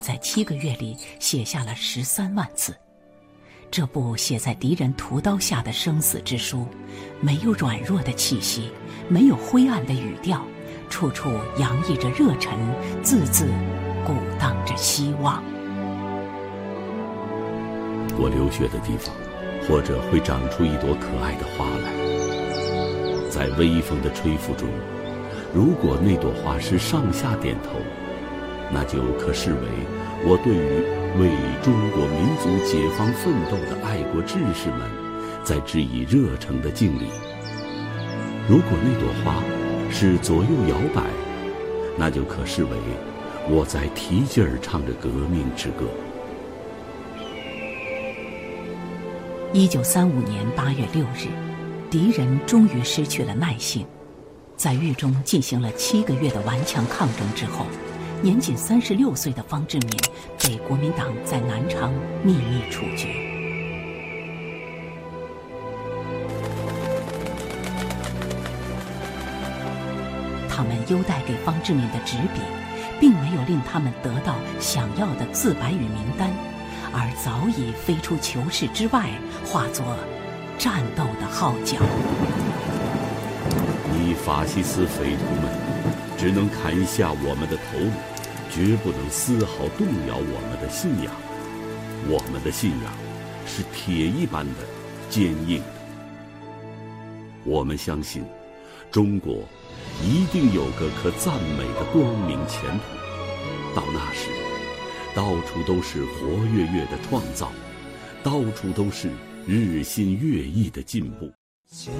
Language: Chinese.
在7个月里写下了13万字。这部写在敌人屠刀下的生死之书，没有软弱的气息，没有灰暗的语调，处处洋溢着热忱，字字鼓荡着希望。 我流血的地方，或者会长出一朵可爱的花来。在微风的吹拂中，如果那朵花是上下点头，那就可视为我对于为中国民族解放奋斗的爱国志士们在致以热诚的敬礼。如果那朵花是左右摇摆，那就可视为我在提劲儿唱着革命之歌。 1935年8月6日，敌人终于失去了耐性，在狱中进行了7个月的顽强抗争之后，年仅36岁的方志敏被国民党在南昌秘密处决。他们优待给方志敏的纸笔，并没有令他们得到想要的自白与名单，而早已飞出囚室之外，化作战斗的号角。 你法西斯匪徒们只能砍下我们的头颅，绝不能丝毫动摇我们的信仰。我们的信仰是铁一般的坚硬的。我们相信中国一定有个可赞美的光明前途。到那时，到处都是活跃跃的创造，到处都是日新月异的进步。 前